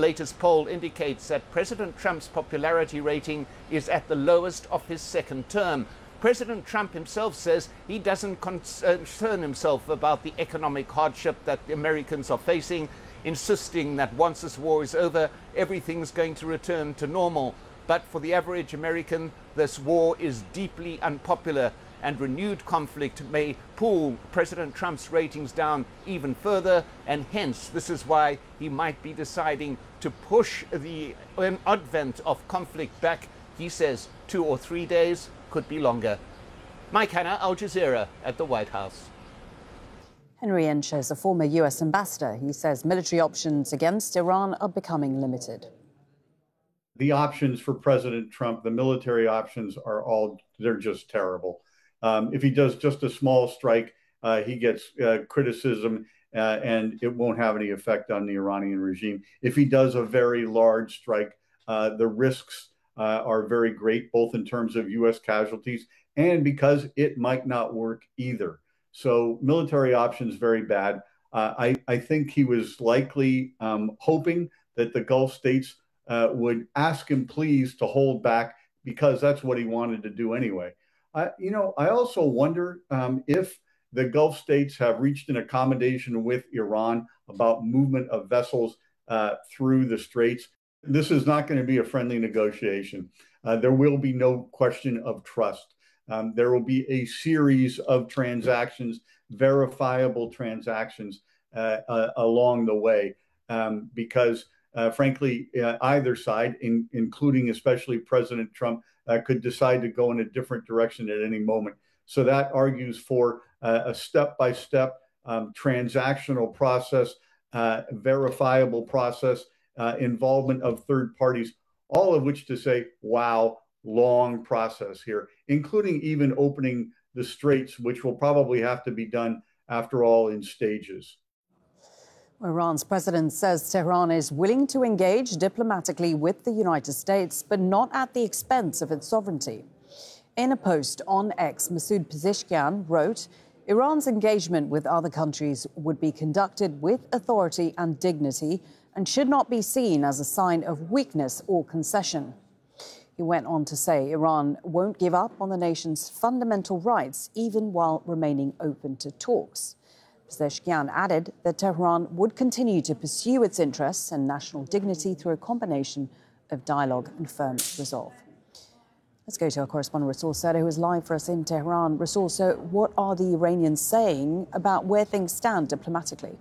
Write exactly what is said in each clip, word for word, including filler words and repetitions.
latest poll indicates that President Trump's popularity rating is at the lowest of his second term. President Trump himself says he doesn't concern himself about the economic hardship that the Americans are facing, insisting that once this war is over, everything's going to return to normal. But for the average American, this war is deeply unpopular, and renewed conflict may pull President Trump's ratings down even further, and hence this is why he might be deciding to push the advent of conflict back. He says two or three days, could be longer. Mike Hanna, Al Jazeera at the White House. Henry Inch is a former U S ambassador. He says military options against Iran are becoming limited. The options for President Trump, the military options are all, they're just terrible. Um, if he does just a small strike, uh, he gets uh, criticism uh, and it won't have any effect on the Iranian regime. If he does a very large strike, uh, the risks uh, are very great, both in terms of U S casualties and because it might not work either. So military options, very bad. Uh, I, I think he was likely um, hoping that the Gulf states uh, would ask him, please, to hold back, because that's what he wanted to do anyway. Uh, you know, I also wonder um, if the Gulf states have reached an accommodation with Iran about movement of vessels uh, through the straits. This is not going to be a friendly negotiation. Uh, there will be no question of trust. Um, there will be a series of transactions, verifiable transactions uh, uh, along the way, um, because, uh, frankly, uh, either side, in, including especially President Trump, uh, could decide to go in a different direction at any moment. So that argues for uh, a step-by-step um, transactional process, uh, verifiable process, uh, involvement of third parties, all of which to say, wow, long process here, including even opening the straits, which will probably have to be done, after all, in stages. Iran's president says Tehran is willing to engage diplomatically with the United States, but not at the expense of its sovereignty. In a post on X, Masoud Pezeshkian wrote, Iran's engagement with other countries would be conducted with authority and dignity and should not be seen as a sign of weakness or concession. He went on to say Iran won't give up on the nation's fundamental rights, even while remaining open to talks. Pezeshkian added that Tehran would continue to pursue its interests and national dignity through a combination of dialogue and firm resolve. Let's go to our correspondent Rasool Seder, who is live for us in Tehran. Rasool, so what are the Iranians saying about where things stand diplomatically?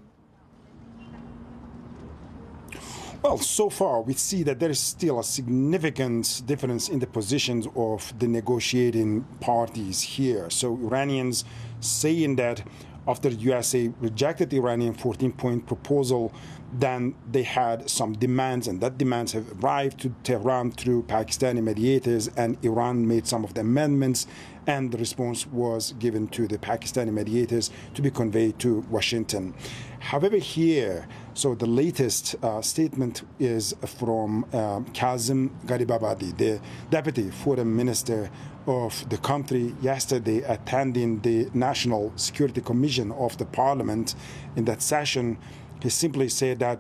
Well, so far we see that there is still a significant difference in the positions of the negotiating parties here. So Iranians saying that after the U S A rejected the Iranian fourteen-point proposal, then they had some demands, and that demands have arrived to Tehran through Pakistani mediators, and Iran made some of the amendments, and the response was given to the Pakistani mediators to be conveyed to Washington. However, here, so the latest uh, statement is from uh, Kazem Garibabadi, the Deputy Foreign Minister of the country, yesterday attending the National Security Commission of the Parliament. In that session, he simply said that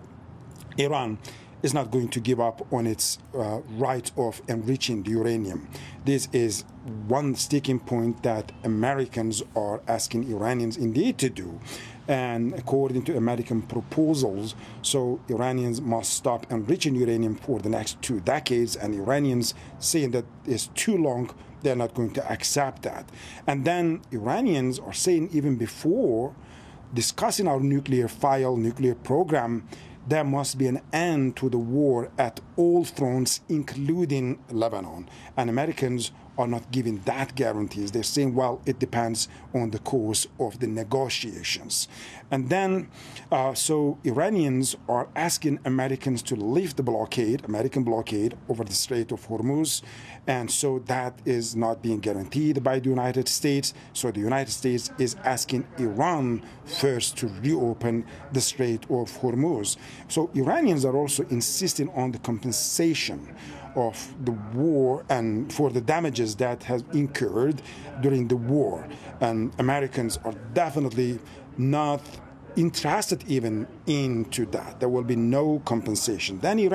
Iran is not going to give up on its uh, right of enriching the uranium. This is one sticking point that Americans are asking Iranians indeed to do. And according to American proposals, so Iranians must stop enriching uranium for the next two decades, and Iranians saying that it's too long, they're not going to accept that. And then Iranians are saying even before discussing our nuclear file, nuclear program, there must be an end to the war at all fronts, including Lebanon. And Americans are not giving that guarantees. They're saying, well, it depends on the course of the negotiations. And then, uh, so Iranians are asking Americans to lift the blockade, American blockade, over the Strait of Hormuz. And so that is not being guaranteed by the United States. So the United States is asking Iran first to reopen the Strait of Hormuz. So Iranians are also insisting on the compensation of the war and for the damages that has incurred during the war. And Americans are definitely not interested even into that. There will be no compensation. Then Iran